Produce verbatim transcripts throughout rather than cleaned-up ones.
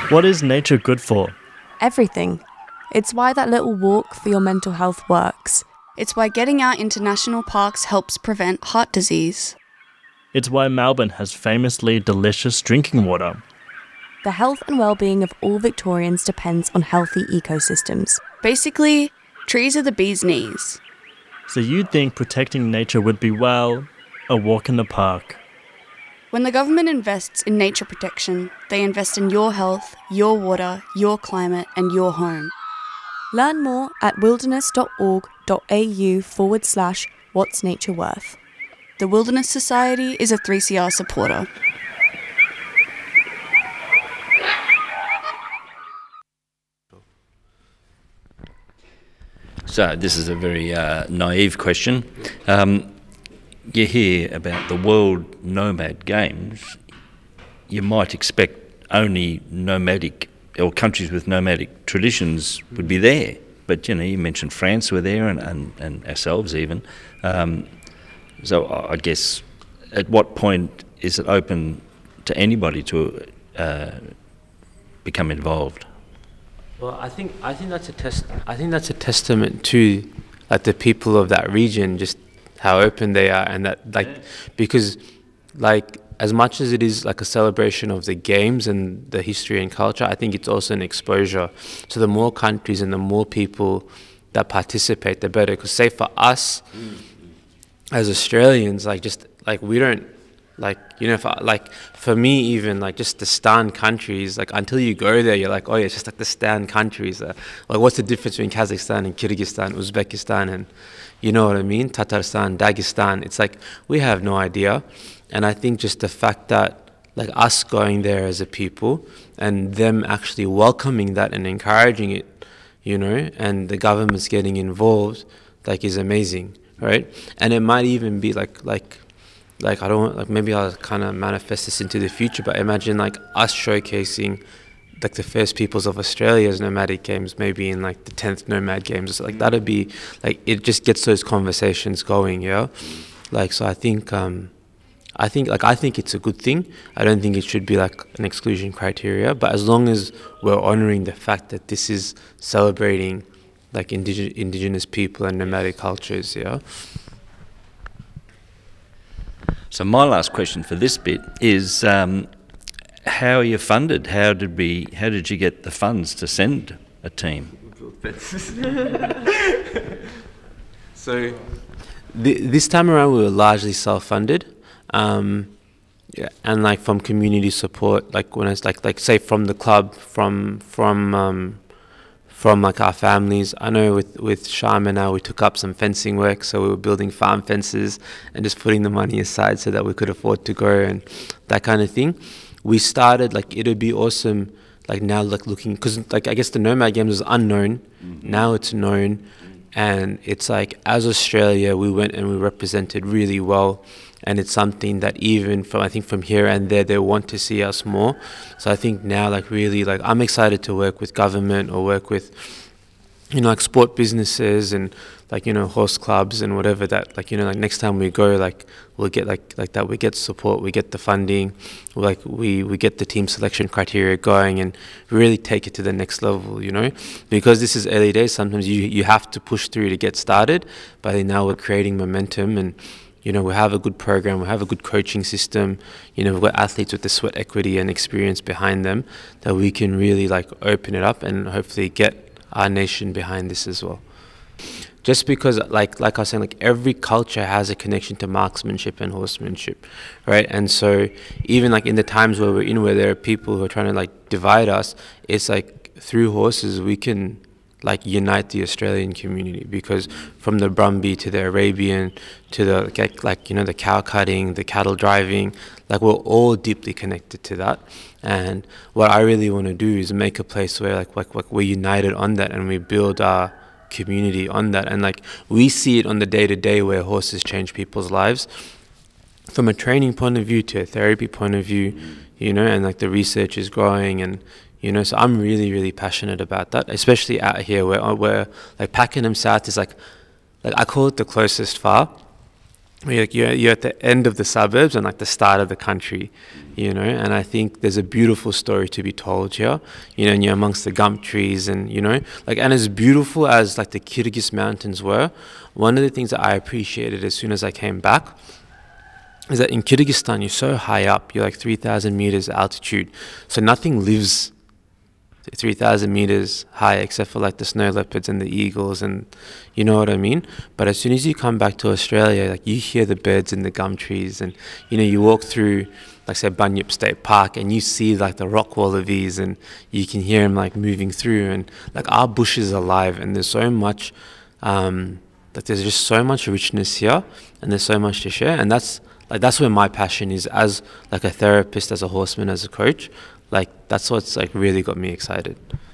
What is nature good for? Everything. It's why that little walk for your mental health works. It's why getting out into national parks helps prevent heart disease. It's why Melbourne has famously delicious drinking water. The health and well-being of all Victorians depends on healthy ecosystems. Basically, trees are the bee's knees. So you'd think protecting nature would be, well, a walk in the park. When the government invests in nature protection, they invest in your health, your water, your climate, and your home. Learn more at wilderness.org.au forward slash what's nature worth. The Wilderness Society is a three C R supporter. So this is a very uh, naive question. Um, you hear about the World Nomad Games, you might expect only nomadic, or countries with nomadic traditions would be there. But, you know, you mentioned France were there and, and, and ourselves even. Um, so I guess at what point is it open to anybody to uh, become involved? Well, I think I think that's a test. I think that's a testament to like the people of that region, just how open they are, and that like yeah. because like as much as it is like a celebration of the games and the history and culture, I think it's also an exposure. So the more countries and the more people that participate, the better. Because say for us mm. as Australians, like just like we don't. Like, you know, for, like for me even, like just the Stan countries, like until you go there, you're like, oh yeah, it's just like the Stan countries. Uh, like what's the difference between Kazakhstan and Kyrgyzstan, Uzbekistan and, you know what I mean, Tatarstan, Dagestan. It's like, we have no idea. And I think just the fact that like us going there as a people and them actually welcoming that and encouraging it, you know, and the government's getting involved, like is amazing, right? And it might even be like, like, Like I don't like maybe I'll kind of manifest this into the future, but imagine like us showcasing like the first peoples of Australia's nomadic games, maybe in like the tenth nomad games. Like that'd be like it just gets those conversations going, yeah. Like so, I think um, I think like I think it's a good thing. I don't think it should be like an exclusion criteria, but as long as we're honouring the fact that this is celebrating like indige- indigenous people and nomadic cultures, yeah. So my last question for this bit is, um, how are you funded? How did we? How did you get the funds to send a team? So th- this time around, we were largely self-funded, um, yeah, and like from community support. Like when it's like like say from the club, from from. Um, from like our families. I know with, with Sharma now we took up some fencing work, so we were building farm fences and just putting the money aside so that we could afford to grow and that kind of thing. We started, like it would be awesome, like now like looking, because like I guess the Nomad Games was unknown, mm-hmm. now it's known, mm-hmm. and it's like as Australia we went and we represented really well. And it's something that even from I think from here and there they want to see us more. So I think now like really like I'm excited to work with government or work with you know like sport businesses and like you know horse clubs and whatever that like you know like next time we go like we'll get like like that we get support, we get the funding, like we we get the team selection criteria going and really take it to the next level, you know, because this is early days. Sometimes you you have to push through to get started, but now we're creating momentum and. You know, we have a good program, we have a good coaching system, you know, we've got athletes with the sweat equity and experience behind them that we can really like open it up and hopefully get our nation behind this as well. Just because like like I was saying, like every culture has a connection to marksmanship and horsemanship, right? And so even like in the times where we're in where there are people who are trying to like divide us, it's like through horses we can like unite the Australian community, because from the Brumby to the Arabian to the like, like you know the cow cutting, the cattle driving, like we're all deeply connected to that. And what I really want to do is make a place where like, like like we're united on that and we build our community on that. And like we see it on the day to day where horses change people's lives from a training point of view to a therapy point of view, you know, and like the research is growing and you know, so I'm really, really passionate about that, especially out here where, where like Pakenham South is like, like I call it the closest far. You're, like, you're, you're at the end of the suburbs and like the start of the country, you know, and I think there's a beautiful story to be told here, you know, and you're amongst the gum trees and, you know, like, and as beautiful as like the Kyrgyz mountains were, one of the things that I appreciated as soon as I came back is that in Kyrgyzstan, you're so high up, you're like three thousand meters altitude, so nothing lives three thousand meters high except for like the snow leopards and the eagles, and you know what I mean. But as soon as you come back to Australia, like, you hear the birds in the gum trees, and you know, you walk through like say Bunyip State Park and you see like the rock wallabies and you can hear them like moving through, and like our bush is alive, and there's so much um like there's just so much richness here, and there's so much to share, and that's like that's where my passion is as like a therapist, as a horseman, as a coach. Like, that's what's like really got me excited.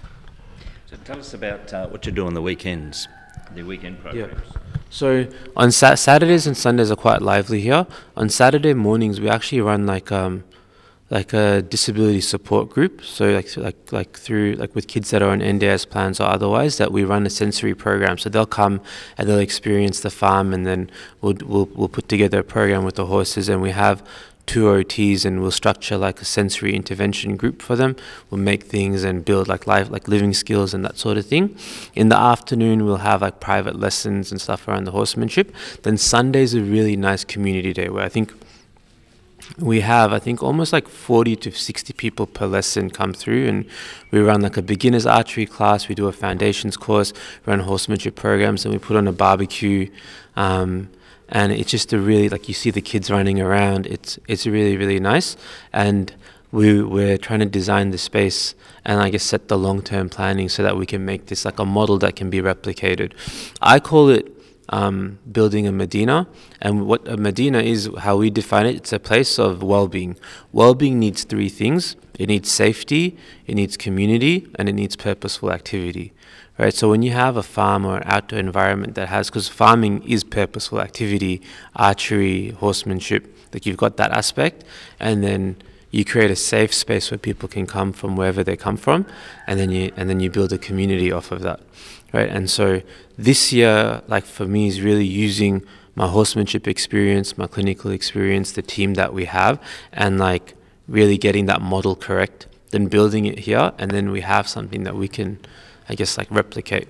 So tell us about uh, what you do on the weekends, the weekend programs. Yeah. So on sa- Saturdays and Sundays are quite lively here. On Saturday mornings, we actually run like um like a disability support group. So like like like through like with kids that are on N D S plans or otherwise, that we run a sensory program. So they'll come and they'll experience the farm, and then we'll we'll we'll put together a program with the horses, and we have two O Ts, and we'll structure like a sensory intervention group for them. We'll make things and build like life, like living skills and that sort of thing. In the afternoon, we'll have like private lessons and stuff around the horsemanship. Then Sunday's a really nice community day where I think we have, I think, almost like forty to sixty people per lesson come through, and we run like a beginner's archery class, we do a foundations course, run horsemanship programs, and we put on a barbecue. Um, And it's just a really, like, you see the kids running around. It's it's really, really nice. And we, we're trying to design the space and, I guess, set the long-term planning so that we can make this like a model that can be replicated. I call it um, building a Medina. And what a Medina is, how we define it, it's a place of well-being. Well-being needs three things. It needs safety, it needs community, and it needs purposeful activity. Right, so when you have a farm or an outdoor environment that has, because farming is purposeful activity, archery, horsemanship, like you've got that aspect, and then you create a safe space where people can come from wherever they come from, and then you and then you build a community off of that, right? And so this year, like for me, is really using my horsemanship experience, my clinical experience, the team that we have, and like really getting that model correct, then building it here, and then we have something that we can, I guess, like replicate.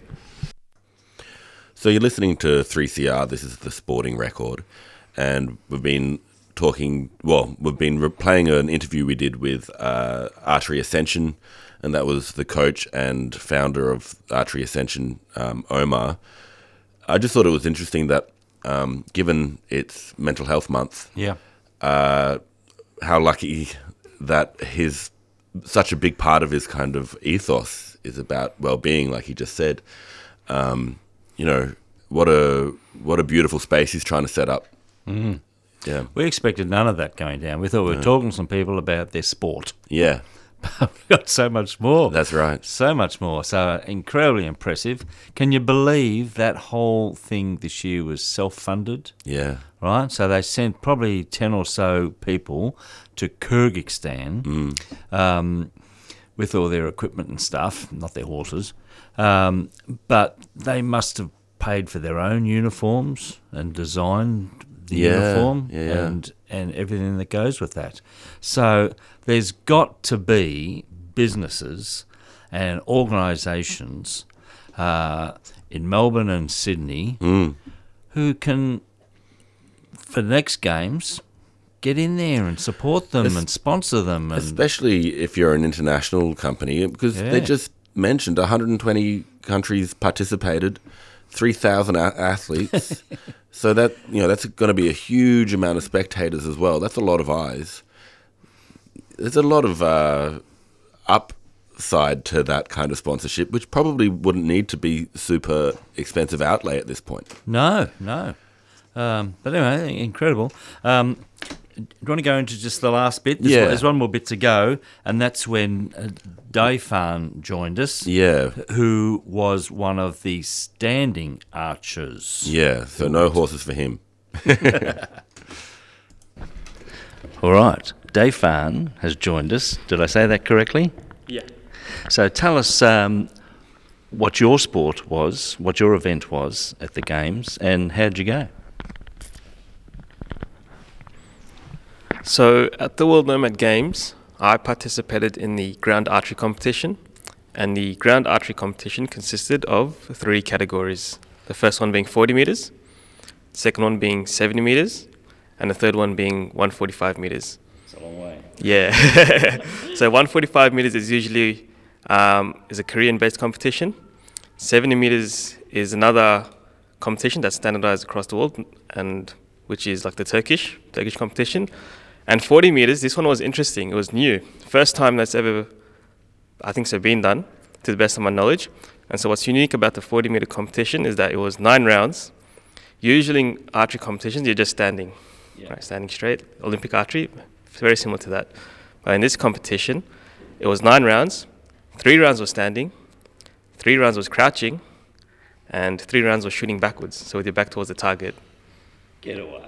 So you're listening to three C R, this is the Sporting Record, and we've been talking, well, we've been re- playing an interview we did with uh, Archery Ascension, and that was the coach and founder of Archery Ascension, um, Omar. I just thought it was interesting that um, given it's Mental Health Month, Yeah. uh, how lucky that his, such a big part of his kind of ethos is about well-being, like he just said. Um, you know, what a what a beautiful space he's trying to set up. Mm. Yeah, We expected none of that going down. We thought we were talking to some people about their sport. yeah, But we got so much more. that's right. So much more. So incredibly impressive. Can you believe that whole thing this year was self-funded? Yeah, Right? So they sent probably ten or so people to Kyrgyzstan mm. um, with all their equipment and stuff, not their horses. Um, but they must have paid for their own uniforms and designed the Yeah, uniform yeah, yeah. and and everything that goes with that. So there's got to be businesses and organisations uh, in Melbourne and Sydney Mm. who can, for the next games, get in there and support them Es- and sponsor them. And Especially if you're an international company, because they Yeah. just mentioned one hundred twenty countries participated, three thousand a- athletes. So that, you know, that's going to be a huge amount of spectators as well. That's a lot of eyes. There's a lot of uh, upside to that kind of sponsorship, which probably wouldn't need to be super expensive outlay at this point. no, no. Um, but anyway, incredible. Um, do you want to go into just the last bit? There's, Yeah. There's one more bit to go, and that's when uh, Daifan joined us, Yeah, who was one of the standing archers. yeah. So no horses for him. All right. Daifan has joined us. Did I say that correctly? Yeah. So tell us um, what your sport was, what your event was at the Games, and how did you go? So at the World Nomad Games, I participated in the ground archery competition, and the ground archery competition consisted of three categories. The first one being forty meters, second one being seventy meters, and the third one being one hundred forty-five meters. It's a long way. Yeah. So one hundred forty-five meters is usually um, is a Korean-based competition. seventy meters is another competition that's standardized across the world, and which is like the Turkish Turkish competition. And forty meters, this one was interesting. It was new, first time that's ever, I think, so been done, to the best of my knowledge. And so what's unique about the forty meter competition is that it was nine rounds. Usually in archery competitions, you're just standing, yeah. right, standing straight. Olympic archery, it's very similar to that. But in this competition, it was nine rounds. Three rounds was standing, three rounds was crouching, and three rounds was shooting backwards, so with your back towards the target. Get away.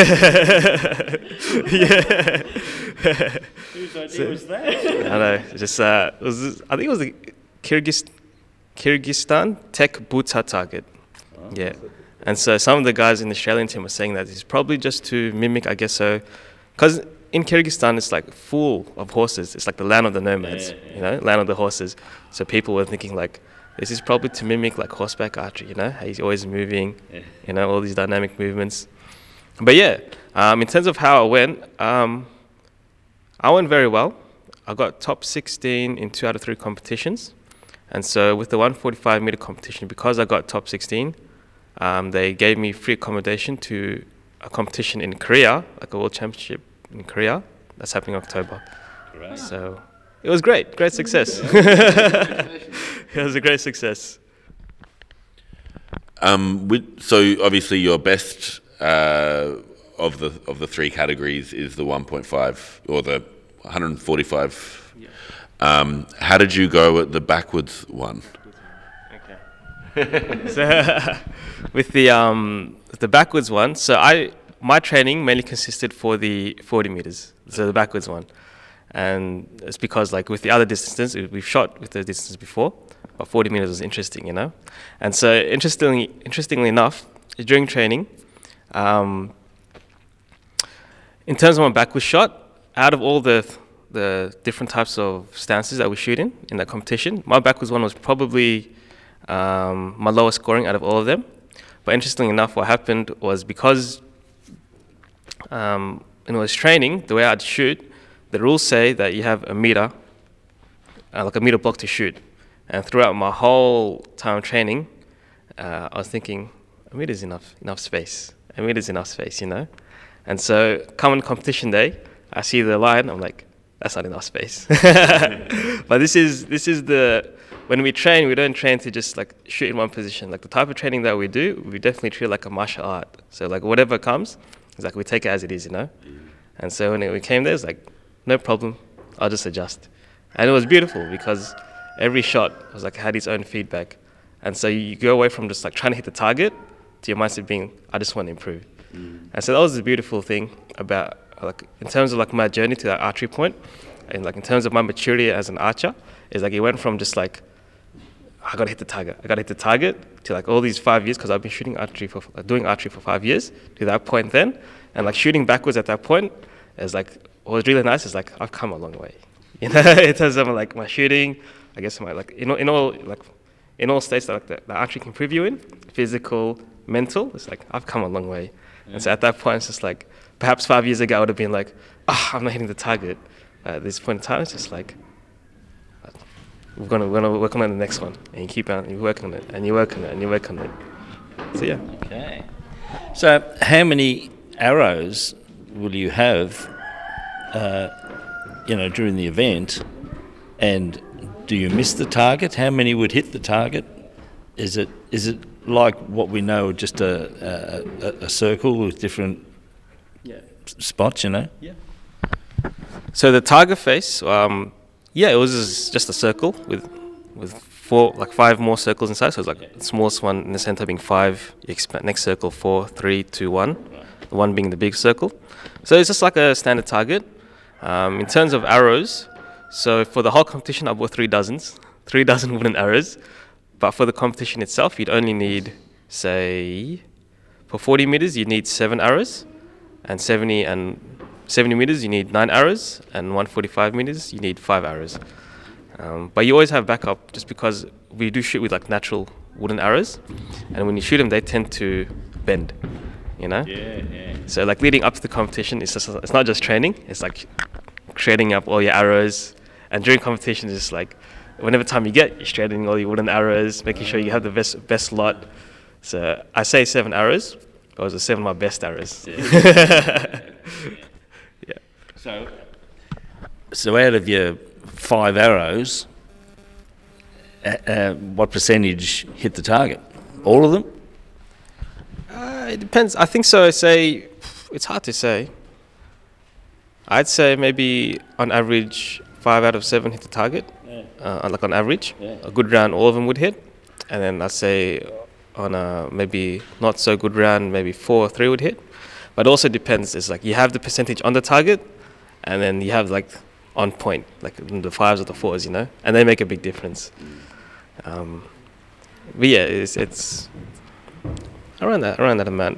Yeah. Whose idea So- was that? I know. Just uh, it was. I think it was the Kyrgyz, Kyrgyzstan Tech Buta target. Oh. Yeah. And so some of the guys in the Australian team were saying that it's probably just to mimic, I guess so, because in Kyrgyzstan it's like full of horses. It's like the land of the nomads, Yeah, yeah. you know, land of the horses. So people were thinking like, this is probably to mimic like horseback archery, you know, how he's always moving, Yeah. you know, all these dynamic movements. But yeah, um, in terms of how I went, um, I went very well. I got top sixteen in two out of three competitions. And so with the one forty-five meter competition, because I got top sixteen, um, they gave me free accommodation to a competition in Korea, like a world championship in Korea. That's happening in October. Great. So it was great, great success. It was a great success. Um, with, so obviously your best uh, of the of the three categories is the one point five or the one forty-five. Um, how did you go at the backwards one? Okay. So with the um the backwards one, so I my training mainly consisted for the forty meters, so the backwards one, and it's because like with the other distances we- we've shot with the distance before, but forty meters was interesting, you know, and so interestingly interestingly enough, during training, um, in terms of my backwards shot, out of all the the different types of stances that we shoot in in that competition, my backwards one was probably um, my lowest scoring out of all of them. But interestingly enough, what happened was because um, when I was training, the way I'd shoot, the rules say that you have a meter, uh, like a meter block to shoot. And throughout my whole time training, uh, I was thinking, a meter is enough, enough space. A meter is enough space, you know. And so, coming competition day, I see the line. I'm like, that's not enough space. But this is this is the when we train, we don't train to just like shoot in one position. Like the type of training that we do, we definitely treat it like a martial art. So like whatever comes, it's like we take it as it is, you know. And so when it, we came there, it's like no problem. I'll just adjust, and it was beautiful because every shot was like had its own feedback, and so you go away from just like trying to hit the target to your mindset being, I just want to improve. Mm. And so that was the beautiful thing about like in terms of like my journey to that archery point, and like in terms of my maturity as an archer, is like it went from just like I gotta hit the target, I gotta hit the target, to like all these five years because I've been shooting archery for uh, doing archery for five years to that point then, and like shooting backwards at that point is like what was really nice is like I've come a long way, you know, in terms of like my shooting, I guess my like in all, in all like in all states that like the, the archery can prove you in, physical, mental, it's like I've come a long way, yeah. And so at that point it's just like. Perhaps five years ago I would have been like, ah, oh, I'm not hitting the target. Uh, at this point in time, it's just like, we're gonna, we're gonna work on the next one, and you keep on, you work on it, and you work on it, and you work on it. So yeah. Okay. So how many arrows will you have, uh, you know, during the event, and do you miss the target? How many would hit the target? Is it is it like what we know, just a a, a circle with different Yeah. spots, you know? Yeah. So the target face, um, yeah, it was just a circle with with four, like five more circles inside. So it's like yeah. the smallest one in the center being five. You expand next circle four, three, two, one. Right. The one being the big circle. So it's just like a standard target. Um, in terms of arrows, so for the whole competition, I bought three dozens, three dozen wooden arrows. But for the competition itself, you'd only need, say, for forty meters, you'd need seven arrows. And seventy and seventy meters, you need nine arrows, and one forty-five meters, you need five arrows. Um, but you always have backup, just because we do shoot with like natural wooden arrows, and when you shoot them, they tend to bend. You know. Yeah, yeah. So like leading up to the competition, it's just it's not just training. It's like straightening up all your arrows, and during competition, it's just like whenever time you get, you're straightening all your wooden arrows, making sure you have the best best lot. So I say seven arrows. Those are seven of my best arrows. Yeah. Yeah. So, so out of your five arrows, uh, uh, what percentage hit the target? All of them? Uh, it depends. I think so. Say it's hard to say. I'd say maybe on average five out of seven hit the target. Yeah. Uh, like on average, yeah. A good round, all of them would hit, and then I'd say on a maybe not so good round, maybe four or three would hit. But it also depends. It's like you have the percentage on the target, and then you have like on point, like the fives or the fours, you know, and they make a big difference. Um, but yeah, it's, it's around that around that amount.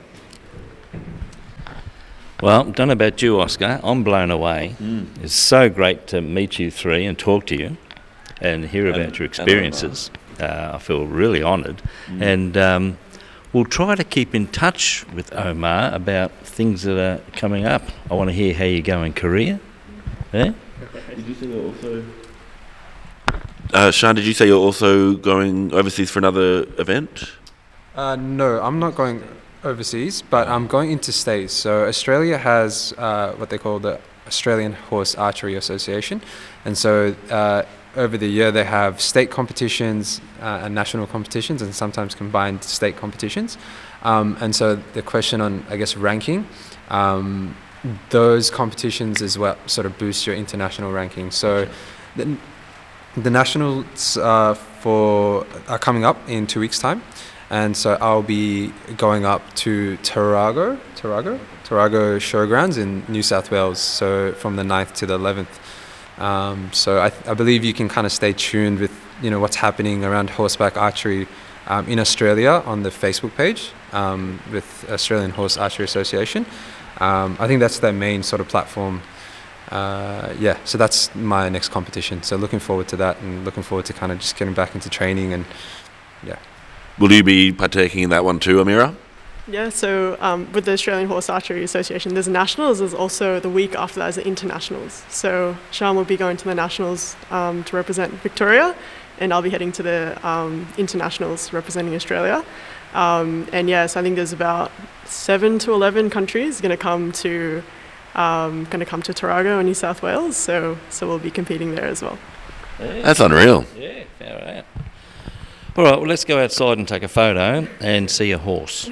Well, don't know about you, Oscar. I'm blown away. Mm. It's so great to meet you three and talk to you and hear about And- your experiences. Uh, I feel really honoured. Mm. And um, we'll try to keep in touch with Omar about things that are coming up. I want to hear how you go in Korea. Yeah? Did you say you're also... Uh, Sean, did you say you're also going overseas for another event? Uh, no, I'm not going overseas, but I'm going interstate. So Australia has uh, what they call the Australian Horse Archery Association, and so uh, over the year they have state competitions uh, and national competitions, and sometimes combined state competitions. Um, and so the question on, I guess, ranking, um, those competitions as well sort of boost your international ranking. So the, the nationals uh, for are coming up in two weeks' time. And so I'll be going up to Tarago, Tarago, Tarago Showgrounds in New South Wales. So from the ninth to the eleventh. Um, so I, th- I believe you can kind of stay tuned with you know what's happening around horseback archery um, in Australia on the Facebook page um, with Australian Horse Archery Association. Um, I think that's their main sort of platform. Uh, yeah, so that's my next competition. So looking forward to that, and looking forward to kind of just getting back into training and yeah. Will you be partaking in that one too, Amira? Yeah, so um, with the Australian Horse Archery Association, there's nationals, there's also the week after that is the internationals. So Sean will be going to the nationals um, to represent Victoria, and I'll be heading to the um, internationals representing Australia. Um, and yeah, so I think there's about seven to eleven countries going to come to um, going to come to Tarago in New South Wales. So so we'll be competing there as well. Yeah. That's unreal. Yeah, fair out. All right, well, let's go outside and take a photo and see a horse.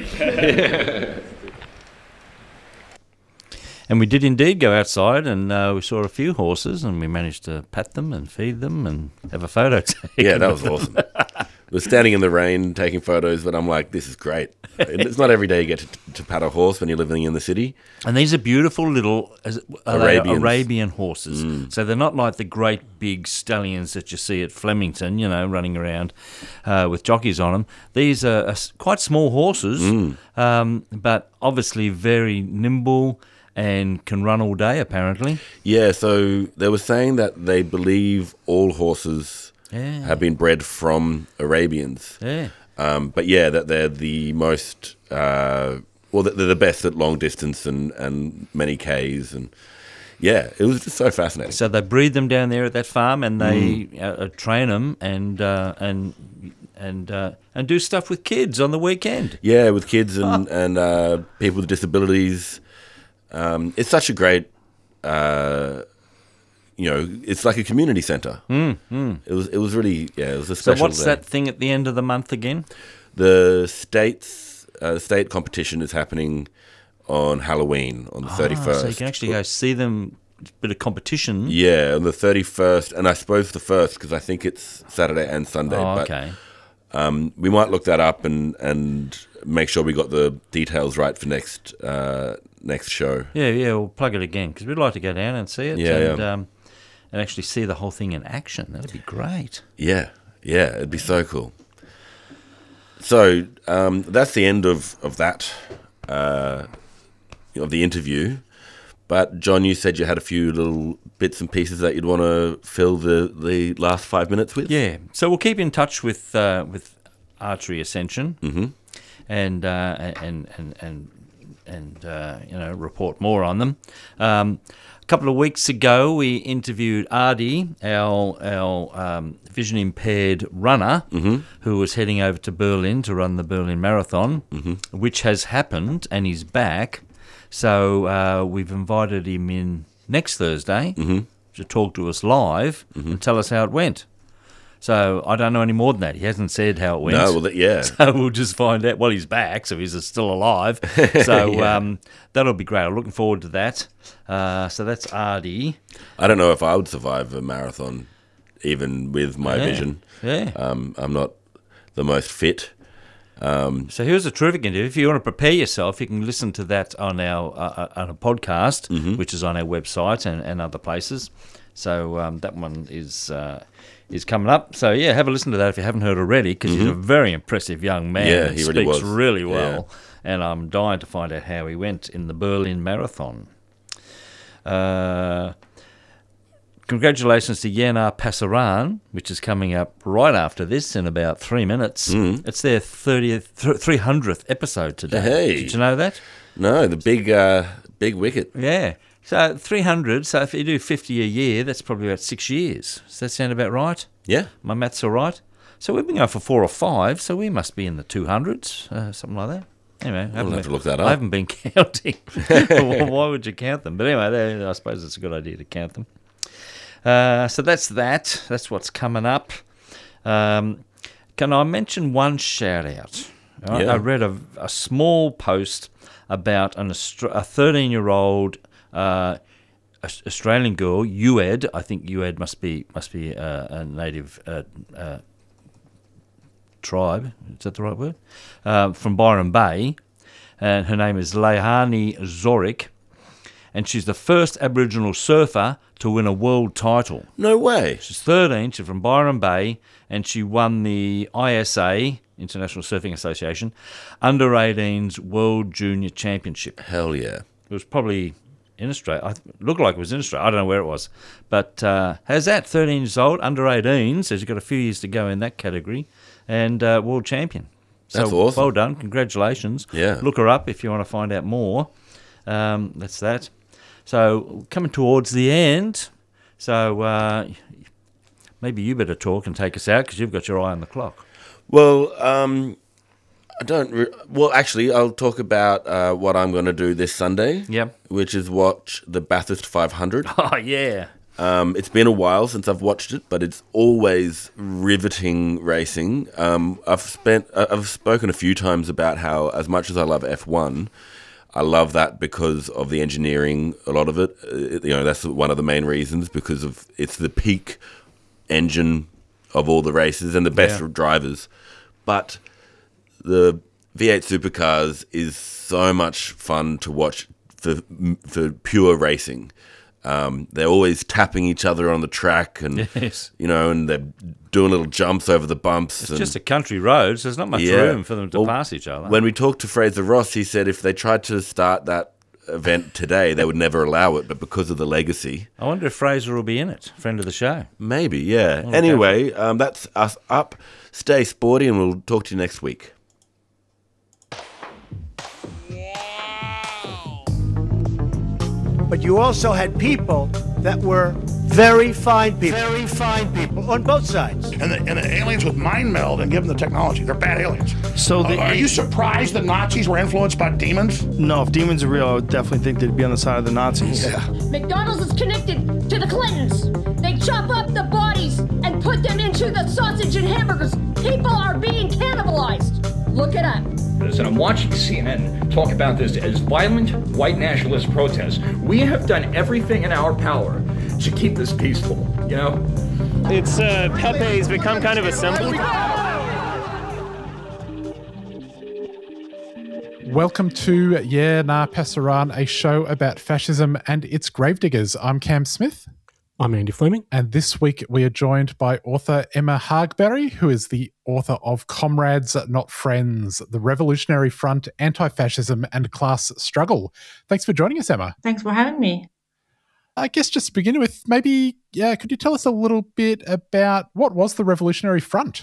And we did indeed go outside, and uh, we saw a few horses, and we managed to pat them and feed them and have a photo taken. Yeah, that was awesome. We're standing in the rain taking photos, but I'm like, this is great. It's not every day you get to, to pat a horse when you're living in the city. And these are beautiful little is- are they Arabians. Arabian horses. Mm. So they're not like the great big stallions that you see at Flemington, you know, running around uh, with jockeys on them. These are, are s- quite small horses, Mm. um, but obviously very nimble and can run all day, apparently. Yeah, so they were saying that they believe all horses Yeah. have been bred from Arabians. Yeah. Um, but yeah, that they're the most, uh, well, they're the best at long distance and, and many Ks. And yeah, it was just so fascinating. So they breed them down there at that farm, and they mm. uh, train them and uh, and and uh, and do stuff with kids on the weekend. Yeah, with kids and, and uh, people with disabilities. Um, it's such a great, uh, you know, it's like a community centre. Mm, mm. It was it was really, yeah, it was a So special what's day. that thing at the end of the month again? The states, uh, state competition is happening on Halloween on the thirty-first. So you can actually go see them, a bit of competition. Yeah, on the thirty-first, and I suppose the first, because I think it's Saturday and Sunday. Oh, but, okay. Um, we might look that up and, and make sure we got the details right for next uh, next show. Yeah, yeah, we'll plug it again, because we'd like to go down and see it. Yeah, and, yeah. Um, and actually see the whole thing in action. That'd be great. Yeah, yeah, it'd be so cool. So um, that's the end of of that uh, of the interview. But John, you said you had a few little bits and pieces that you'd want to fill the, the last five minutes with. Yeah, so we'll keep in touch with uh, with Archery Ascension, mm-hmm. and uh, and and and and uh, you know, report more on them. Um, a couple of weeks ago, we interviewed Ardi, our our um, vision impaired runner, mm-hmm. who was heading over to Berlin to run the Berlin Marathon, mm-hmm. which has happened, and he's back. So uh, we've invited him in next Thursday mm-hmm. to talk to us live mm-hmm. and tell us how it went. So I don't know any more than that. He hasn't said how it went. No, well, that, yeah. So we'll just find out. Well, he's back, so he's still alive. So yeah. um, that'll be great. I'm looking forward to that. Uh, so that's Ardi. I don't know if I would survive a marathon, even with my Yeah. vision. Yeah. Um, I'm not the most fit. Um, So here's a terrific interview. If you want to prepare yourself, you can listen to that on our uh, on a podcast, mm-hmm. which is on our website and, and other places. So um, that one is uh, is coming up. So yeah, have a listen to that if you haven't heard already, because mm-hmm. he's a very impressive young man. Yeah, and he speaks really was. really well, yeah. And I'm dying to find out how he went in the Berlin Marathon. Uh, Congratulations to Jena Passaran, which is coming up right after this in about three minutes. Mm. It's their thirtieth, three hundredth episode today. Hey. Did you know that? no, the big uh, big wicket. Yeah. So three hundred, so if you do fifty a year, that's probably about six years. Does that sound about right? Yeah. My maths are right? So we've been going for four or five, so we must be in the two hundreds, uh, something like that. Anyway, I We'll haven't have to been- look that I up. haven't been counting. Why would you count them? But anyway, they- I suppose it's a good idea to count them. Uh, so that's that. That's what's coming up. Um, can I mention one shout out? Right? Yeah. I read a, a small post about an Austra- a thirteen-year-old uh, Aus- Australian girl, Ued. I think Ued must be must be uh, a native uh, uh, tribe. Is that the right word? Uh, from Byron Bay, and her name is Leilani Zorik, and she's the first Aboriginal surfer to win a world title. No way. She's thirteen, she's from Byron Bay, and she won the I S A, International Surfing Association, under eighteens World Junior Championship. Hell yeah. It was probably in Australia. I th- looked like it was in Australia. I don't know where it was. But uh, how's that? thirteen years old, under eighteen, so she's got a few years to go in that category, and uh, world champion. So That's awesome. Well done. Congratulations. Yeah. Look her up if you want to find out more. Um, that's that. So coming towards the end, so uh, maybe you better talk and take us out because you've got your eye on the clock. Well, um, I don't. Re- well, actually, I'll talk about uh, what I'm going to do this Sunday. Yep. Which is watch the Bathurst five hundred. Oh, yeah. Um, it's been a while since I've watched it, but it's always riveting racing. Um, I've spent, I- I've spoken a few times about how, as much as I love F one, I love that because of the engineering. A lot of it, uh, you know, that's one of the main reasons, because of it's the peak engine of all the races and the best Yeah. drivers. But the V eight supercars is so much fun to watch for for pure racing. Um, they're always tapping each other on the track, and Yes. you know, and they're doing little jumps over the bumps. It's and, just a country road, so there's not much Yeah. room for them to Well, pass each other. When we talked to Fraser Ross, he said if they tried to start that event today, they would never allow it. But because of the legacy, I wonder if Fraser will be in it, friend of the show. maybe, yeah. Well, Anyway, um, that's us up. Stay sporty, and we'll talk to you next week. But you also had people that were very fine people. Very fine people on both sides. And the, and the aliens with mind meld and give them the technology. They're bad aliens. So the, Uh, are you surprised the Nazis were influenced by demons? No, if demons are real, I would definitely think they'd be on the side of the Nazis. Yeah. McDonald's is connected to the Clintons. They chop up the bodies and put them into the sausage and hamburgers. People are being cannibalized. Look it up. And I'm watching C N N talk about this as violent white nationalist protests. We have done everything in our power to keep this peaceful, you know? It's, uh, Pepe's become kind of a symbol. Welcome to Yeah Nah Passaran, a show about fascism and its gravediggers. I'm Cam Smith. I'm Andy Fleming. And this week we are joined by author Emma Hagberry, who is the author of Comrades Not Friends, The Revolutionary Front, Anti-Fascism and Class Struggle. Thanks for joining us, Emma. Thanks for having me. I guess just to begin with, maybe, yeah, could you tell us a little bit about what was the Revolutionary Front?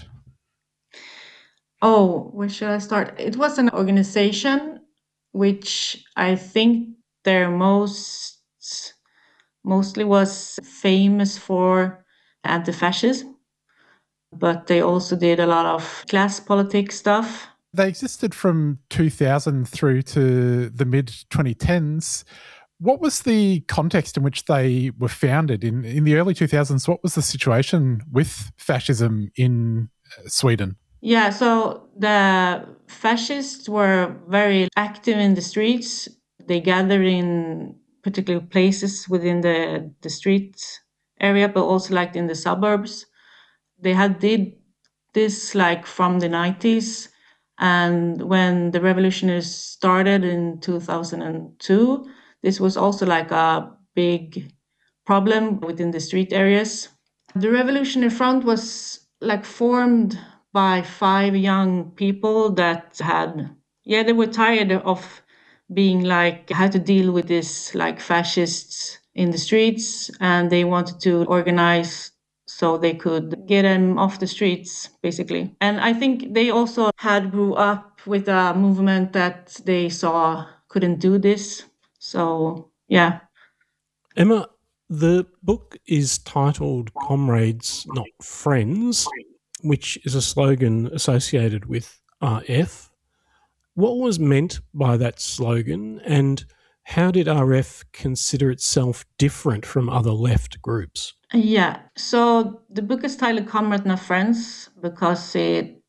Oh, where should I start? It was an organization which I think their most mostly was famous for anti-fascism, but they also did a lot of class politics stuff. They existed from two thousand through to the mid twenty tens. What was the context in which they were founded? In, in the early two thousands, what was the situation with fascism in Sweden? Yeah, so the fascists were very active in the streets. They gathered in particular places within the, the street area, but also like in the suburbs. They had did this like from the nineties. And when the revolutionaries started in two thousand two, this was also like a big problem within the street areas. The Revolutionary Front was like formed by five young people that had, yeah, they were tired of being like, had to deal with this like fascists in the streets, and they wanted to organize so they could get them off the streets, basically. And I think they also had grew up with a movement that they saw couldn't do this. So, yeah. Emma, the book is titled Comrades Not Friends, which is a slogan associated with R F. What was meant by that slogan, and how did R F consider itself different from other left groups? Yeah, so the book is titled Comrades Not Friends because it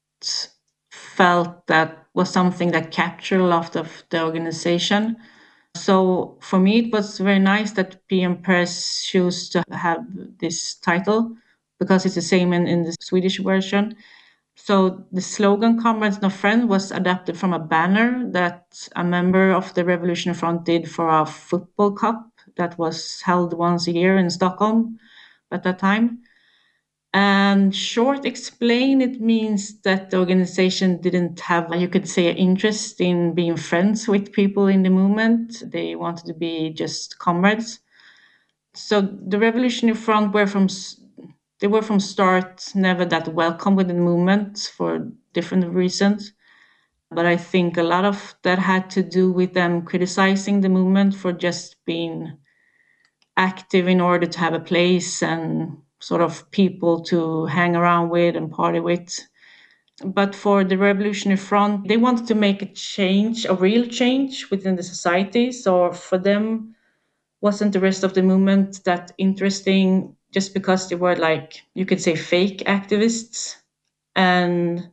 felt that was something that captured a lot of the organization. So for me, it was very nice that P M Press chose to have this title because it's the same in, in the Swedish version. So the slogan Comrades Not Friends was adapted from a banner that a member of the Revolutionary Front did for a football cup that was held once a year in Stockholm at that time. And short explain, it means that the organization didn't have, you could say, an interest in being friends with people in the movement. They wanted to be just comrades. So the Revolutionary Front were from they were from start never that welcome with the movement for different reasons. But I think a lot of that had to do with them criticizing the movement for just being active in order to have a place and sort of people to hang around with and party with. But for the Revolutionary Front, they wanted to make a change, a real change within the society. So for them, wasn't the rest of the movement that interesting just because they were like, you could say, fake activists. And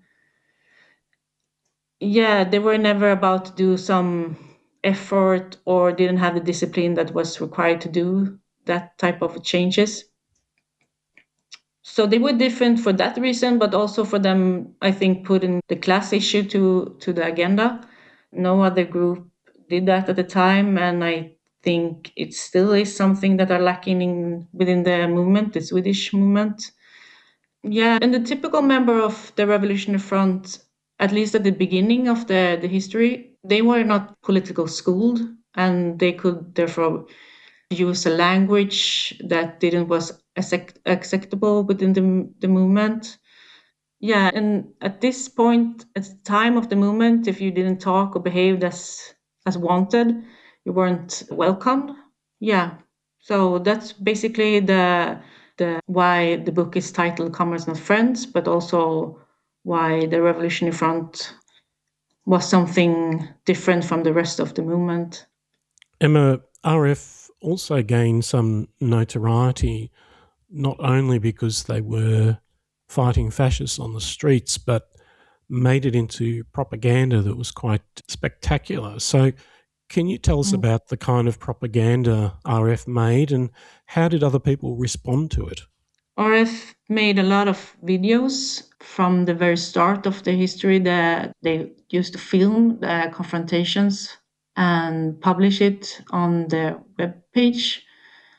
yeah, they were never about to do some effort or didn't have the discipline that was required to do that type of changes. So they were different for that reason, but also for them, I think, putting the class issue to, to the agenda. No other group did that at the time, and I think it still is something that are lacking in, within the movement, the Swedish movement. Yeah, and the typical member of the Revolutionary Front, at least at the beginning of the, the history, they were not political schooled, and they could therefore use a language that didn't was accept, acceptable within the, the movement. Yeah, and at this point, at the time of the movement, if you didn't talk or behaved as as wanted, you weren't welcomed. Yeah, so that's basically the the why the book is titled Comrades Not Friends, but also why the Revolutionary Front was something different from the rest of the movement. Emma, R F also gained some notoriety, not only because they were fighting fascists on the streets, but made it into propaganda that was quite spectacular. So can you tell us mm. about the kind of propaganda R F made and how did other people respond to it? R F made a lot of videos from the very start of the history that they used to film the confrontations and publish it on their webpage.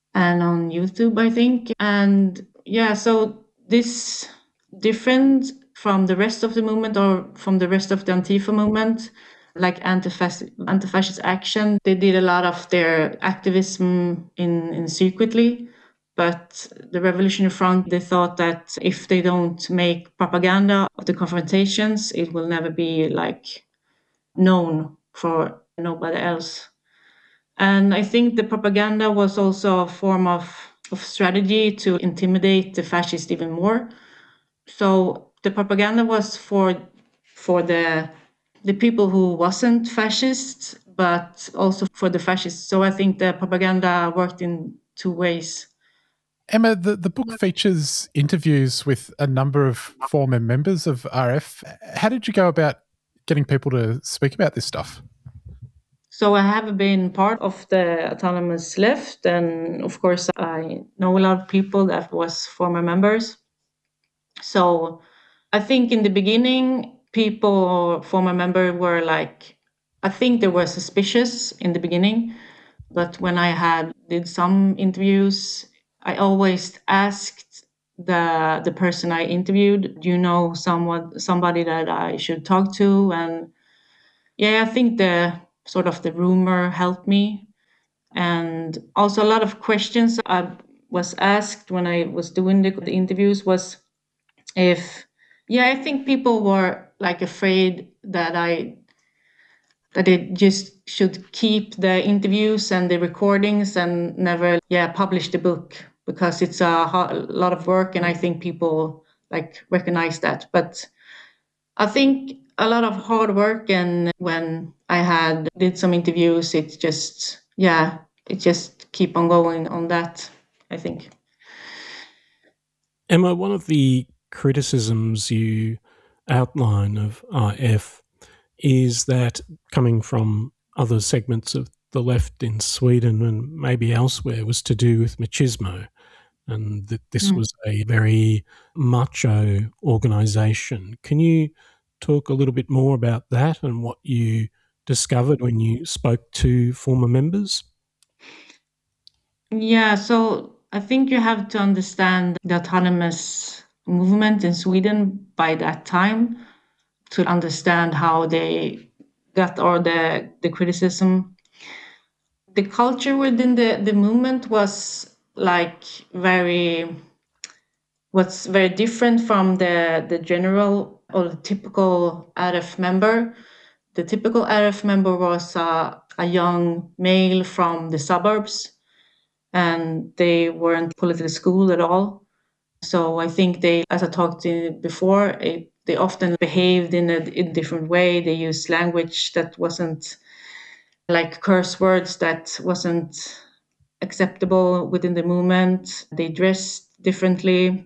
and on YouTube, I think. And yeah, so this different from the rest of the movement or from the rest of the Antifa movement, like anti-fascist, anti-fascist action, they did a lot of their activism in, in secretly. But the Revolutionary Front, they thought that if they don't make propaganda of the confrontations, it will never be like known for nobody else. And I think the propaganda was also a form of, of strategy to intimidate the fascists even more. So the propaganda was for for the the people who wasn't fascists, but also for the fascists. So I think the propaganda worked in two ways. Emma, the, the book features interviews with a number of former members of R F. How did you go about getting people to speak about this stuff? So I have been part of the autonomous left, and of course I know a lot of people that was former members. So I think in the beginning, people, former members were like, I think they were suspicious in the beginning, but when I had did some interviews, I always asked the the person I interviewed, do you know someone somebody that I should talk to? And yeah, I think the sort of the rumor helped me. And also a lot of questions I was asked when I was doing the, the interviews was if, yeah, I think people were like afraid that I, that they just should keep the interviews and the recordings and never, yeah, publish the book because it's a, a lot of work. And I think people like recognize that. But I think a lot of hard work, and when I had did some interviews, it just, yeah, it just keep on going on that, I think. Emma, one of the criticisms you outline of R F is that coming from other segments of the left in Sweden and maybe elsewhere was to do with machismo, and that this mm. was a very macho organisation. Can you talk a little bit more about that and what you discovered when you spoke to former members? Yeah, so I think you have to understand the autonomous movement in Sweden by that time to understand how they got all the, the criticism. The culture within the, the movement was like very, was very different from the, the general or the typical R F member. The typical R F member was uh, a young male from the suburbs, and they weren't politically schooled at all. So I think they, as I talked to before, it, they often behaved in a, in a different way. They used language that wasn't like curse words that wasn't acceptable within the movement. They dressed differently,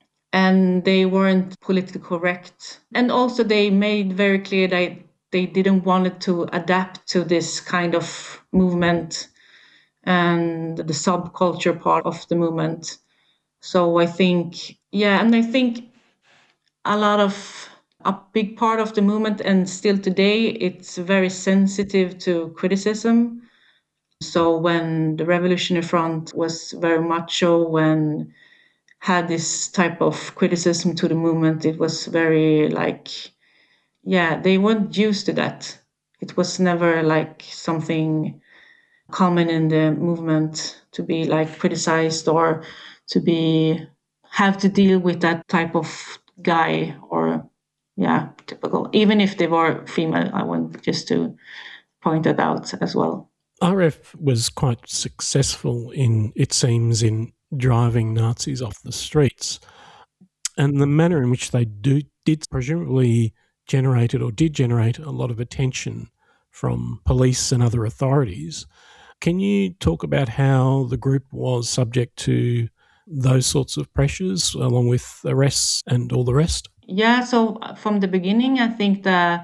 and they weren't politically correct. And also they made very clear that they didn't want to adapt to this kind of movement and the subculture part of the movement. So I think, yeah, and I think a lot of, a big part of the movement, and still today, it's very sensitive to criticism. So when the Revolutionary Front was very macho and had this type of criticism to the movement, it was very like, yeah, they weren't used to that. It was never like something common in the movement to be like criticized or to be have to deal with that type of guy or, yeah, typical. Even if they were female, I want just to point that out as well. R F was quite successful in, it seems, in driving Nazis off the streets. And the manner in which they do did presumably generated or did generate a lot of attention from police and other authorities. Can you talk about how the group was subject to those sorts of pressures along with arrests and all the rest? Yeah, so from the beginning, I think the,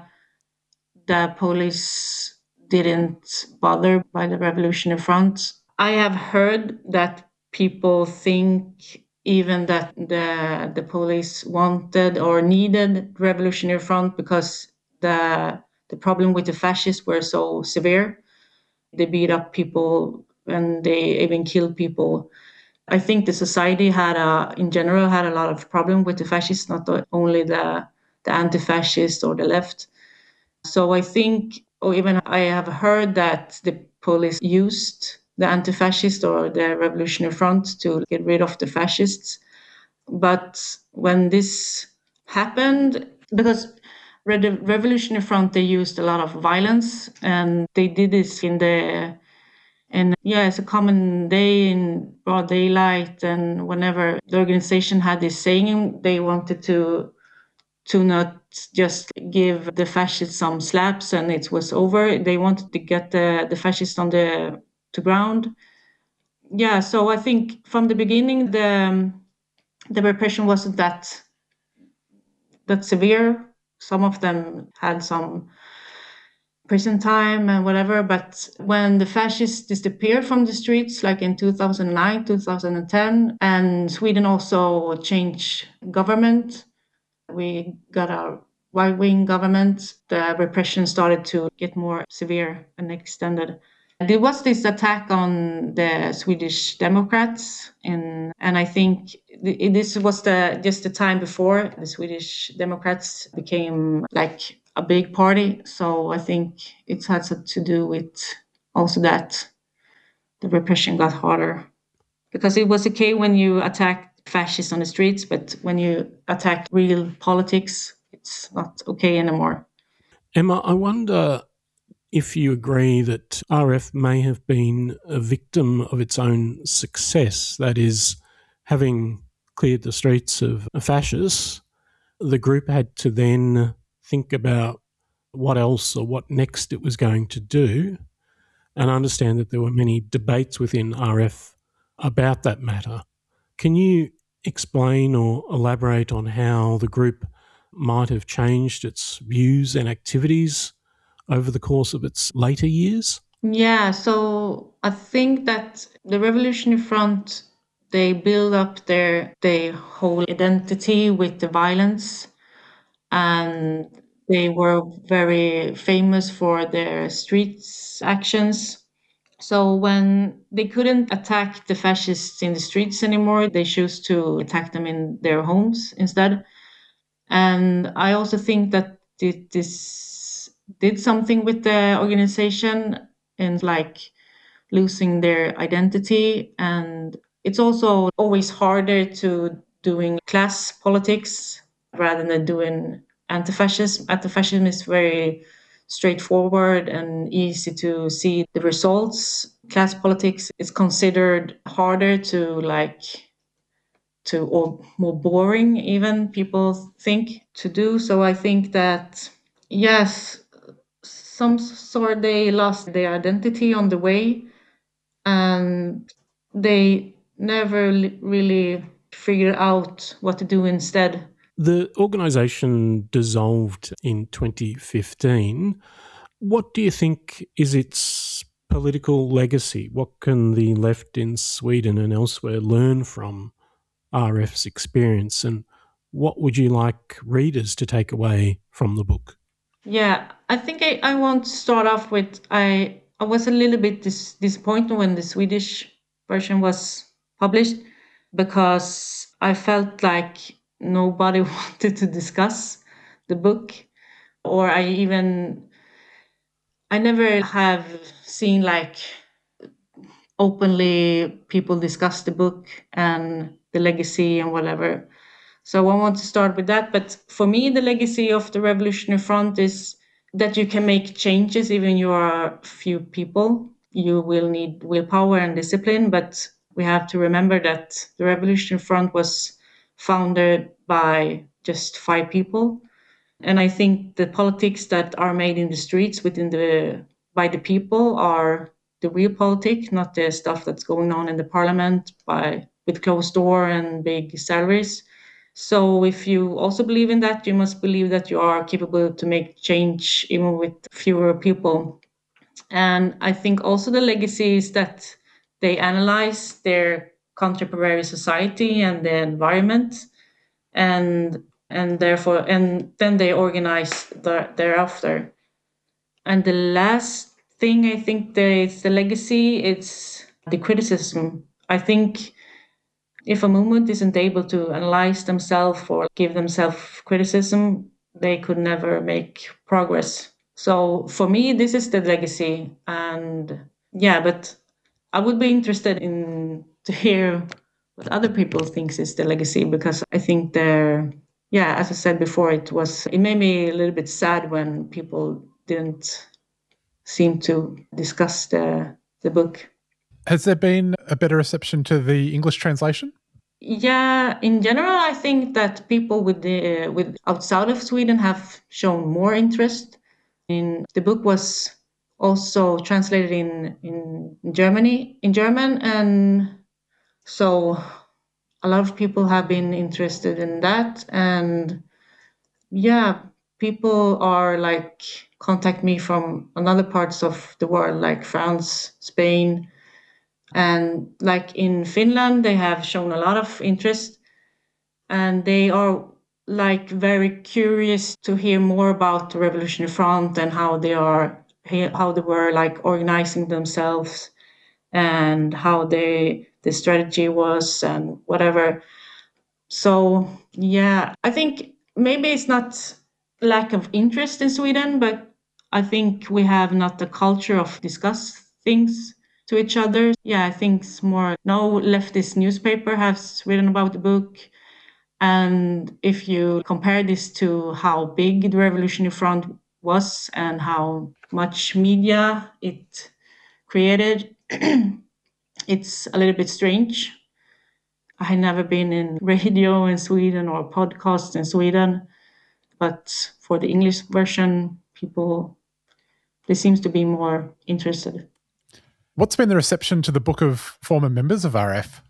the police didn't bother by the Revolutionary Front. I have heard that people think even that the the police wanted or needed Revolutionary Front because the the problem with the fascists were so severe. They beat up people and they even killed people. I think the society had a, in general, had a lot of problem with the fascists, not only the, the anti-fascists or the left. So I think, or even I have heard that the police used the anti-fascist or the Revolutionary Front to get rid of the fascists. But when this happened, because the Revolutionary Front, they used a lot of violence, and they did this in the, and yeah, it's a common day in broad daylight, and whenever the organization had this saying, they wanted to to not just give the fascists some slaps and it was over. They wanted to get the, the fascists on the to ground. Yeah, so I think from the beginning, the the repression wasn't that that severe. Some of them had some prison time and whatever, but when the fascists disappeared from the streets, like in two thousand nine, two thousand ten, and Sweden also changed government, we got a right-wing government, the repression started to get more severe and extended. There was this attack on the Swedish Democrats, and and I think th- this was the just the time before the Swedish Democrats became like a big party. So I think it had to do with also that the repression got harder, because it was okay when you attack fascists on the streets, but when you attack real politics, it's not okay anymore. Emma, I wonder if you agree that R F may have been a victim of its own success, that is, having cleared the streets of fascists, the group had to then think about what else or what next it was going to do. And I understand that there were many debates within R F about that matter. Can you explain or elaborate on how the group might have changed its views and activities over the course of its later years? Yeah, so I think that the Revolutionary Front, they build up their, their whole identity with the violence, and they were very famous for their streets actions. So when they couldn't attack the fascists in the streets anymore, they chose to attack them in their homes instead. And I also think that this did something with the organization and like losing their identity. And it's also always harder to doing class politics rather than doing anti-fascism. Anti-fascism is very straightforward and easy to see the results. Class politics is considered harder to like to or more boring even people think to do. So I think that yes, some sort they lost their identity on the way, and they never really figured out what to do instead. The organisation dissolved in twenty fifteen. What do you think is its political legacy? What can the left in Sweden and elsewhere learn from R F's experience, and what would you like readers to take away from the book? Yeah, I think I, I want to start off with I, I was a little bit dis- disappointed when the Swedish version was published, because I felt like nobody wanted to discuss the book, or I even I never have seen like openly people discuss the book and the legacy and whatever. So I want to start with that. But for me, the legacy of the Revolutionary Front is that you can make changes even you are few people. You will need willpower and discipline, but we have to remember that the Revolutionary Front was founded by just five people. And I think the politics that are made in the streets within the by the people are the real politics, not the stuff that's going on in the parliament by with closed door and big salaries. So if you also believe in that, you must believe that you are capable to make change even with fewer people. And I think also the legacy is that they analyze their contemporary society and the environment, and and therefore and then they organize the, thereafter. And the last thing I think there is the legacy, it's the criticism. I think if a movement isn't able to analyze themselves or give themselves criticism, they could never make progress. So for me, this is the legacy. And yeah, but I would be interested in to hear what other people think is the legacy, because I think they're, yeah, as I said before, it was, it made me a little bit sad when people didn't seem to discuss the, the book. Has there been a better reception to the English translation? Yeah, in general, I think that people with the uh, with outside of Sweden have shown more interest. In the book was also translated in in Germany in German, and so a lot of people have been interested in that. And yeah, people are like contact me from other parts of the world, like France, Spain. And like in Finland, they have shown a lot of interest, and they are like very curious to hear more about the Revolutionary Front and how they are, how they were like organizing themselves, and how they the strategy was and whatever. So yeah, I think maybe it's not lack of interest in Sweden, but I think we have not the culture of discuss things to each other. Yeah, I think it's more, no leftist newspaper has written about the book. And if you compare this to how big the Revolutionary Front was and how much media it created, it's a little bit strange. I had never been in radio in Sweden or podcasts in Sweden, but for the English version, people, they seems to be more interested. What's been the reception to the book of former members of R F?